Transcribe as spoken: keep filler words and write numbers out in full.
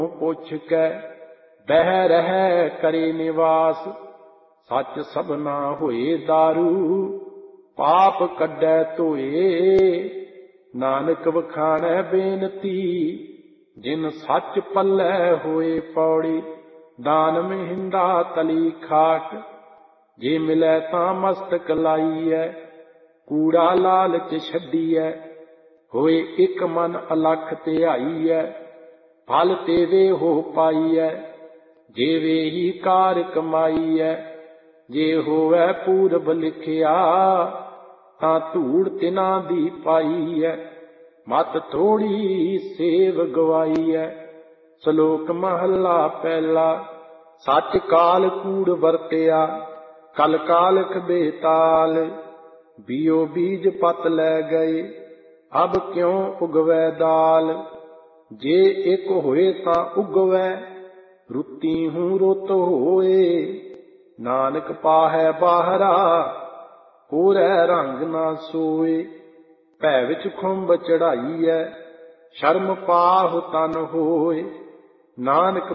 ਪੁੱਛ ਕੇ ਬਹਿ ਰਹਿ ਕਰੇ ਨਿਵਾਸ। ਸੱਚ ਸਭਨਾ ਹੋਏ ਦਾਰੂ ਪਾਪ ਕੱਢੈ ਧੋਏ। ਨਾਨਕ ਵਖਾਣੈ ਬੇਨਤੀ ਜਿਨ ਸੱਚ ਪੱਲੇ ਹੋਏ ਪੌੜੀ। ਦਾਨ ਮਹਿੰਦਾ ਤਲੀ ਖਾਕ ਜੇ ਮਿਲੈ ਤਾਂ ਮਸਤਕ ਲਾਈਐ। ਕੂੜਾ ਲਾਲਚ ਛੱਡੀਐ ਹੋਏ ਇੱਕ ਮਨ ਅਲਖ ਧਿਆਈਐ। ਫਲ ਤੇਵੇ ਹੋ ਪਾਈਐ ਜੇਵੇ ਹੀ ਕਾਰ ਕਮਾਈਐ। ਜੇ ਹੋਵੈ ਪੂਰਬ ਲਿਖਿਆ ਤਾਂ ਧੂੜ ਤਿਨਾਂ ਦੀ ਪਾਈਐ। ਮਤ ਥੋੜੀ ਸੇਵ ਗਵਾਈਐ। ਸ਼ਲੋਕ ਮਹੱਲਾ ਪਹਿਲਾ। ਸੱਚ ਕਾਲ ਕੂੜ ਵਰਤਿਆ ਕਲ ਕਾਲਖ ਬੇਤਾਲ। ਬੀਓ ਬੀਜ ਪਤ ਲੈ ਗਏ ਅਬ ਕਿਉ ਉਗਵੈ ਦਾਲ। ਜੇ ਇੱਕ ਹੋਏ ਤਾਂ ਉਗਵੈ ਰੁੱਤੀ ਹੂੰ ਰੁੱਤ ਹੋਏ। ਨਾਨਕ ਪਾਹੈ ਬਾਹਰਾ ਕੋਰੈ ਰੰਗ ਨਾ ਸੋਏ। ਭੈ ਵਿੱਚ ਖੁੰਬ ਚੜਾਈਐ ਸ਼ਰਮ ਪਾਹੁ ਤਨ ਹੋਏ। ਨਾਨਕ